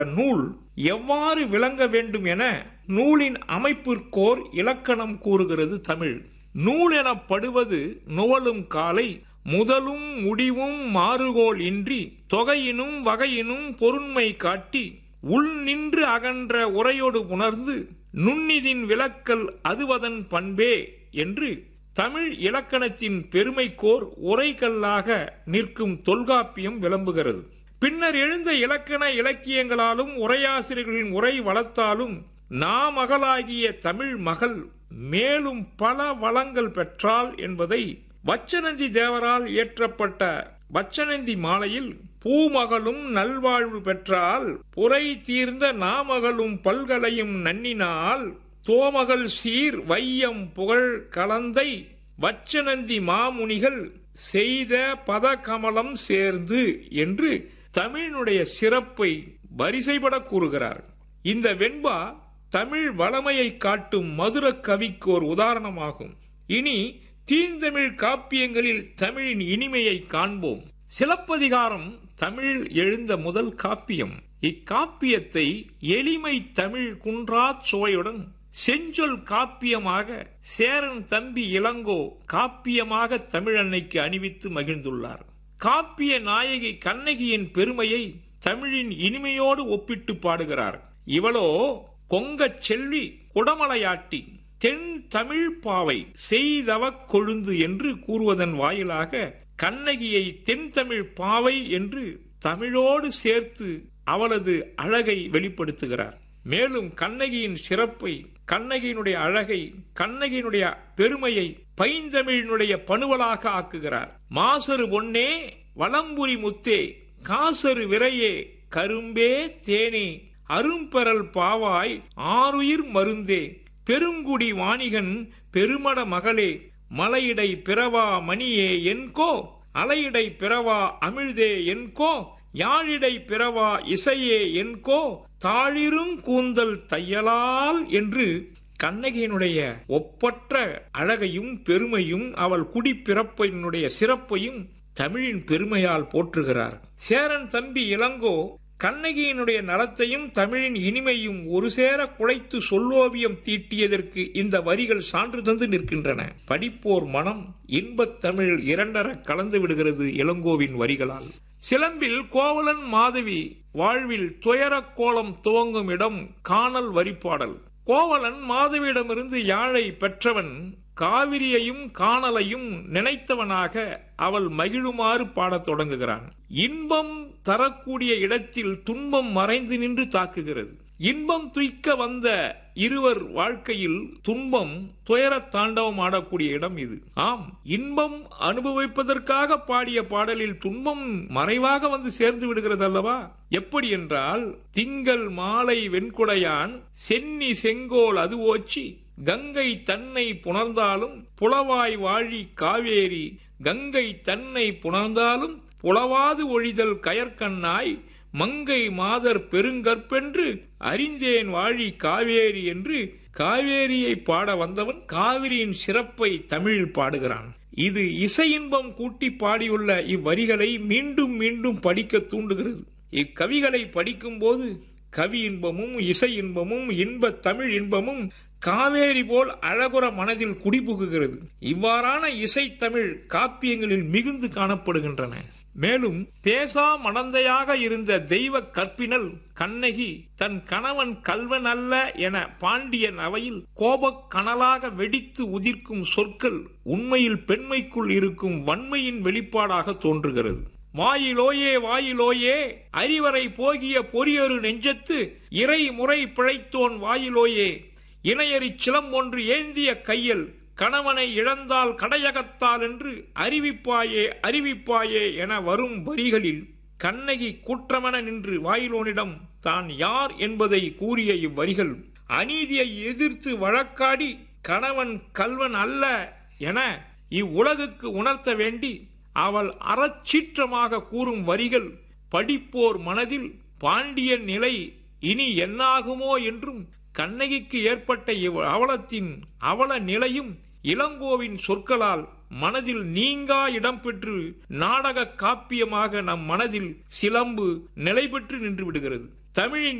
நூல் எவ்வாறு விளங்க வேண்டும் என நூலின் அமைப்பிற்கோர் இலக்கணம் கூறுகிறது தமிழ். நூல் எனப்படுவது நுவலும் காலை முதலும் முடிவும் மாறுகோள் இன்றி தொகையினும் வகையினும் பொருண்மை காட்டி உள் நின்று அகன்ற உரையோடு உணர்ந்து நுண்ணிதின் விளக்கல் அதுவதன் பண்பே என்று தமிழ் இலக்கணத்தின் பெருமைக்கோர் உரைகல்லாக நிற்கும் தொல்காப்பியம் விளம்புகிறது. பின்னர் எழுந்த இலக்கண இலக்கியங்களாலும் உரையாசிரியர்களின் உரை வளத்தாலும் நாமகளாகிய தமிழ் மகள் மேலும் பல வளங்கள் பெற்றாள் என்பதை வச்சனந்தி தேவரால் இயற்றப்பட்ட வச்சனந்தி மாலையில் பூமகளும் நல்வாழ்வு பெற்றால் புரை தீர்ந்த நாமகளும் பல்கலையும் நன்னினால் தோமகள் சீர் வையம் புகழ் கலந்தை வச்சனந்தி மாமுனிகள் செய்த பதகமலம் சேர்ந்து என்று தமிழினுடைய சிறப்பை வரிசைபட கூறுகிறார். இந்த வெண்பா தமிழ் வளமையை காட்டும் மதுர கவிக்கு ஒரு உதாரணமாகும். இனி தீந்தமிழ் காப்பியங்களில் தமிழின் இனிமையை காண்போம். சிலப்பதிகாரம் தமிழில் எழுந்த முதல் காப்பியம். இக்காப்பியத்தை எளிமை தமிழ் குன்றா சுவையுடன் செஞ்சொல் காப்பியமாக சேரன் தம்பி இளங்கோ காப்பியமாக தமிழன்னைக்கு அணிவித்து மகிழ்ந்துள்ளார். காப்பிய நாயகி கண்ணகியின் பெருமையை தமிழின் இனிமையோடு ஒப்பிட்டு பாடுகிறார். இவளோ கொங்கச் செல்வி குடமலையாட்டி தென் தமிழ் பாவை செய்தவ கொழுந்து என்று கூறுவதன் வாயிலாக கண்ணகியை தென் தமிழ் பாவை என்று தமிழோடு சேர்த்து அவளது அழகை வெளிப்படுத்துகிறார். மேலும் கண்ணகியின் சிறப்பை, கண்ணகியினுடைய அழகை, கண்ணகியினுடைய பெருமையை பைந்தமிழினுடைய பணுவலாக ஆக்குகிறார். மாசரு பொன்னே வலம்புரி முத்தே காசரு விரையே கரும்பே தேனே அரும்பெறல் பாவாய் ஆருயிர் மருந்தே பெருங்குடி வாணிகன் பெருமட மகளே மலையிடை பிறவா மணியே என்கோ அலையிடை பிறவா அமிழ்தே என்கோ யாழிடை பிறவா இசையே என்கோ தாழிரும் கூந்தல் தையலால் என்று கண்ணகியினுடைய ஒப்பற்ற அழகையும் பெருமையும் அவள் குடிப்பிறப்பினுடைய சிறப்பையும் தமிழின் பெருமையால் போற்றுகிறார். சேரன் தம்பி இளங்கோ கண்ணகியினுடைய நலத்தையும் தமிழின் இனிமையும் ஒரு சேர குழைத்து சொல்லோவியம் தீட்டியதற்கு இந்த வரிகள் சான்று தந்து நிற்கின்றன. படிப்போர் மனம் இன்பத் தமிழ் இரண்டர கலந்து விடுகிறது இளங்கோவின் வரிகளால். சிலம்பில் கோவலன் மாதவி வாழ்வில் துயரக் கோலம் துவங்கும் இடம் காணல் வரிப்பாடல். கோவலன் மாதவியிடமிருந்து யாழை பெற்றவன் காவிரியையும் காணலையும் நினைத்தவனாக அவள் மகிழுமாறு பாடத் தொடங்குகிறான். இன்பம் தரக்கூடிய இடத்தில் துன்பம் மறைந்து நின்று தாக்குகிறது. இன்பம் துய்க்க வந்த இருவர் வாழ்க்கையில் துன்பம் துயர தாண்டவம் ஆடக்கூடிய இடம் இது. ஆம், இன்பம் அனுபவிப்பதற்காக பாடிய பாடலில் துன்பம் மறைவாக வந்து சேர்ந்து விடுகிறது அல்லவா? எப்படி என்றால், திங்கள் மாலை வெண்குடையான் சென்னி செங்கோல் அது ஓச்சி கங்கை தன்னை புணர்ந்தாலும் புலவாய் வாழி காவேரி கங்கை தன்னை புணர்ந்தாலும் புலவாது ஒழிதல் கயற்கண்ணாய் மங்கை மாதர் பெருங்கற்பென்று அறிந்தேன் வாழி காவேரி என்று காவேரியை பாட வந்தவன் காவிரியின் சிறப்பை தமிழில் பாடுகிறான். இது இசை இன்பம் கூட்டி பாடியுள்ள இவ்வரிகளை மீண்டும் மீண்டும் படிக்க தூண்டுகிறது. இக்கவிகளை படிக்கும் போது கவி இன்பமும் இசை இன்பமும் இன்ப தமிழ் இன்பமும் காவேரி போல் அழகுற மனதில் குடிபுகுகிறது. இவ்வாறான இசை தமிழ் காப்பியங்களில் மிகுந்து காணப்படுகின்றன. மேலும் பேசா மடந்தையாக இருந்த தெய்வ கற்பினல் கண்ணகி தன் கணவன் கல்வன் அல்ல என பாண்டியன் அவையில் கோபக் கனலாக வெடித்து உதிர்க்கும் சொற்கள் உண்மையில் பெண்மைக்குள் இருக்கும் வன்மையின் வெளிப்பாடாக தோன்றுகிறது. வாயிலோயே வாயிலோயே அறிவரை போகிய பொறியொரு நெஞ்சத்து இறை முறை பிழைத்தோன் வாயிலோயே இணையறி சிலம்பொன்று ஏந்திய கையில் கணவனை இழந்தால் கடையகத்தால் என்று அறிவிப்பாயே அறிவிப்பாயே என வரும் வரிகளில் கண்ணகி கூற்றமென நின்று வாயிலோனிடம் தான் யார் என்பதை கூறிய இவ்வரிகள் அநீதியை எதிர்த்து வழக்காடி கணவன் கல்வன் அல்ல என இவ்வுலகுக்கு உணர்த்த வேண்டி அவள் அறச்சீற்றமாக கூறும் வரிகள் படிப்போர் மனதில் பாண்டியன் நிலை இனி என்னாகுமோ என்றும் கண்ணகிக்கு ஏற்பட்ட அவலத்தின் அவல நிலையும் இளங்கோவின் சொற்களால் மனதில் நீங்கா இடம்பெற்று நாடக காப்பியமாக நம் மனதில் சிலம்பு நிலை பெற்று நின்று விடுகிறது. தமிழின்